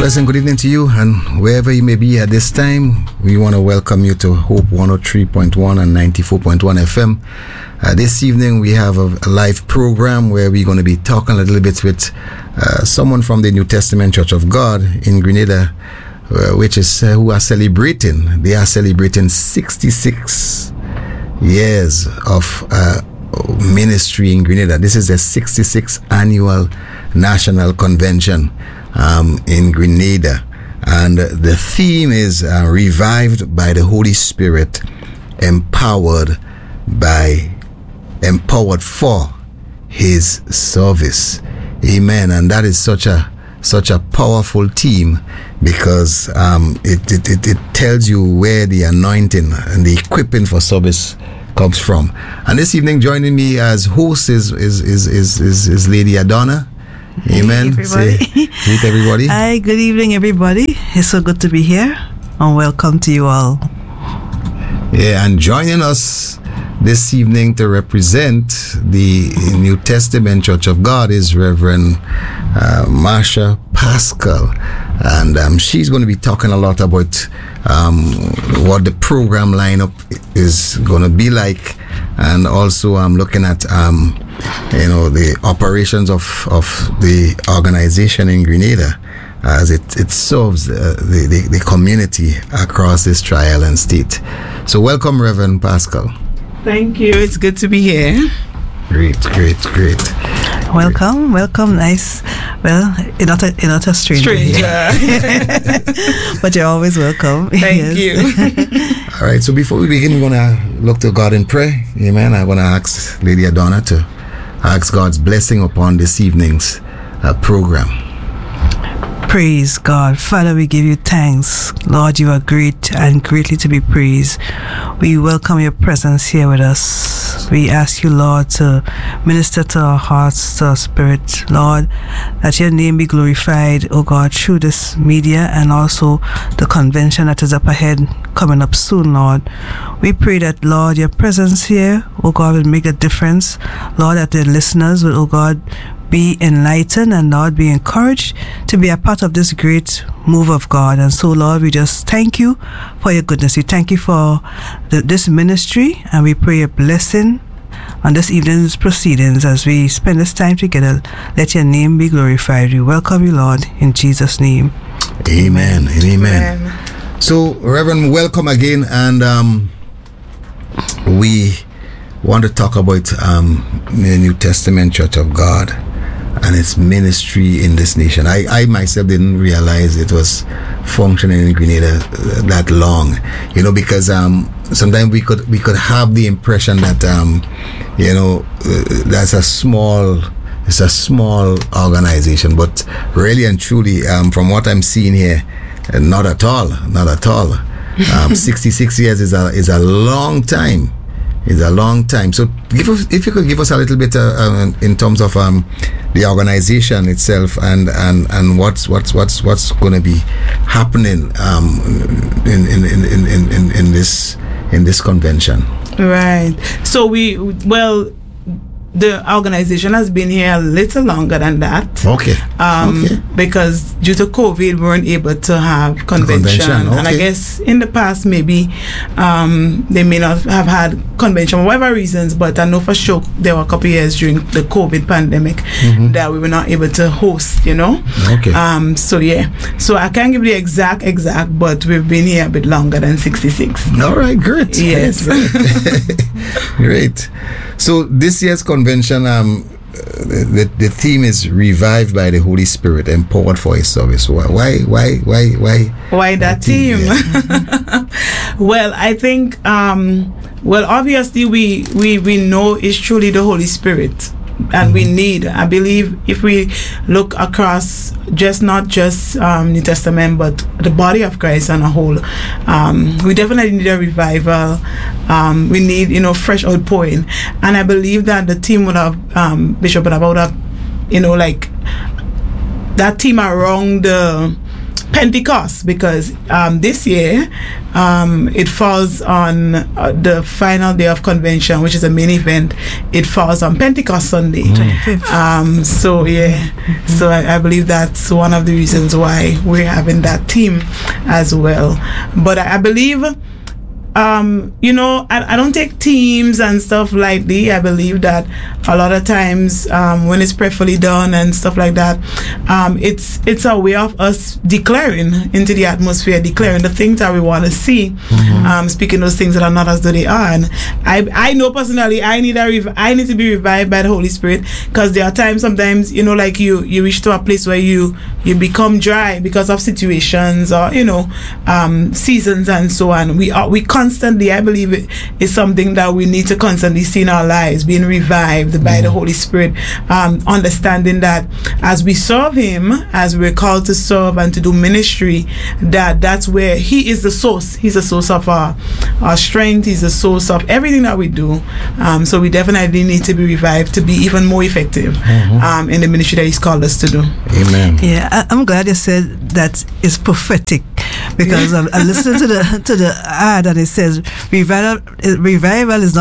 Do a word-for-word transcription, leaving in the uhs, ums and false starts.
Pleasant good evening to you, and wherever you may be at this time, we want to welcome you to Hope one oh three point one and ninety-four point one F M. Uh, this evening we have a, a live program where we're going to be talking a little bit with uh, someone from the New Testament Church of God in Grenada, uh, which is uh, who are celebrating. They are celebrating sixty-six years of uh, ministry in Grenada. This is the sixty-sixth annual National Convention Um, in Grenada, and the theme is uh, revived by the Holy Spirit, empowered by empowered for His service. Amen. And that is such a such a powerful theme, because um, it, it it it tells you where the anointing and the equipping for service comes from. And this evening, joining me as host is is is is is, is Lady Adonna. Amen. Hey, everybody. Say, greet everybody. Hi, good evening, everybody. It's so good to be here, and welcome to you all. Yeah, and joining us this evening to represent the New Testament Church of God is Reverend uh, Marsha Pascal, and um, she's going to be talking a lot about um, what the program lineup is going to be like, and also I'm um, looking at um, you know the operations of of the organization in Grenada as it it serves uh, the, the the community across this tri-island state. So welcome, Reverend Pascal. Thank you. It's good to be here. Great, great, great. Welcome, welcome. Nice. Well, you're not a, you're not a stranger. Stranger. But you're always welcome. Thank Yes. you. All right, so before we begin, we're going to look to God in prayer. Amen. I'm going to ask Lady Adonna to ask God's blessing upon this evening's uh, program. Praise God. Father, we give you thanks. Lord, you are great and greatly to be praised. We welcome your presence here with us. We ask you, Lord, to minister to our hearts, to our spirit. Lord, that your name be glorified, oh God, through this media and also the convention that is up ahead, coming up soon, Lord. We pray that, Lord, your presence here, oh God, will make a difference. Lord, that the listeners will, oh God, be enlightened and, Lord, be encouraged to be a part of this great move of God. And so, Lord, we just thank you for your goodness. We thank you for the, this ministry, and we pray a blessing on this evening's proceedings as we spend this time together. Let your name be glorified. We welcome you, Lord, in Jesus' name. Amen. Amen. Amen. Amen. So, Reverend, welcome again, and um, we want to talk about um, the New Testament Church of God and its ministry in this nation. I, I myself didn't realize it was functioning in Grenada that long, you know, because um, sometimes we could we could have the impression that um, you know uh, that's a small it's a small organization, but really and truly, um, from what I'm seeing here, uh, not at all, not at all. Um, sixty-six years is a is a long time. It's a long time. So, give us, if you could give us a little bit uh, uh, in terms of um, the organization itself and, and, and what's what's what's what's going to be happening um, in, in, in, in, in, in this in this convention. Right. So we well. The organization has been here a little longer than that. Okay. Um, okay. Because due to COVID, we weren't able to have convention. convention. Okay. And I guess in the past, maybe um, they may not have had convention for whatever reasons, but I know for sure there were a couple of years during the COVID pandemic mm-hmm. that we were not able to host, you know? Okay. Um, so, yeah. So I can't give you the exact, exact, but we've been here a bit longer than sixty-six. All right, great. Yes. Great. Great. So this year's convention, um, the, the theme is revived by the Holy Spirit, empowered for His service. Why, why, why, why? Why that theme? Yeah. Well, I think, um, well, obviously we, we, we know it's truly the Holy Spirit. And mm-hmm. we need, I believe, if we look across just not just um, New Testament, but the body of Christ on a whole, um, we definitely need a revival. Um, we need, you know, fresh outpouring. And I believe that the team would have, um, Bishop would have, would have, you know, like that team around the Pentecost, because um, this year um, it falls on uh, the final day of convention, which is a main event. It falls on Pentecost Sunday. Mm. Um, so yeah, mm-hmm. so I, I believe that's one of the reasons why we're having that theme as well. But I, I believe. Um, you know, I, I don't take teams and stuff lightly. I believe that a lot of times um, when it's prayerfully done and stuff like that, um, it's it's a way of us declaring into the atmosphere, declaring the things that we want to see, mm-hmm. um, speaking those things that are not as though they are. And I I know personally I need a rev- I need to be revived by the Holy Spirit, because there are times sometimes, you know, like you you reach to a place where you you become dry because of situations or, you know, um, seasons and so on. We are we constantly, I believe it is something that we need to constantly see in our lives, being revived by mm. the Holy Spirit, um, understanding that as we serve Him, as we're called to serve and to do ministry, that that's where He is the source. He's the source of our, our strength. He's the source of everything that we do. Um, so we definitely need to be revived to be even more effective mm-hmm. um, in the ministry that He's called us to do. Amen. Yeah, I, I'm glad you said that it's prophetic, because I, I listened to the to the ad and it says revival revival is not